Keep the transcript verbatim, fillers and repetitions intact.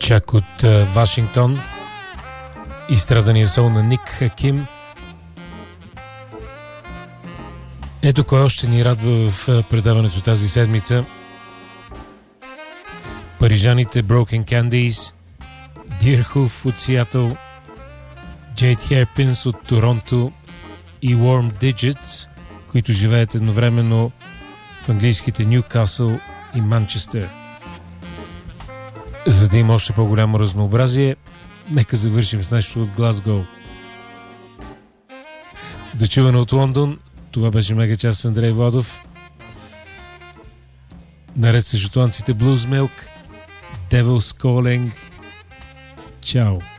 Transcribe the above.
Чак от uh, Вашингтон, изстрадания сол на Ник Хаким. Ето кой още ни радва в предаването тази седмица. Парижаните Broken Candies, Deerhoof от Сиатъл, Jade Hairpins от Торонто и Warm Digits, които живеят едновременно в английските Нюкасъл и Манчестър. За да има още по-голямо разнообразие, нека завършим с нещо от Глазго. Дочуване от Лондон, това беше Мегачас с Андрей Владов. Наред с шотландците Blues Milk, Devil's Calling. Чао!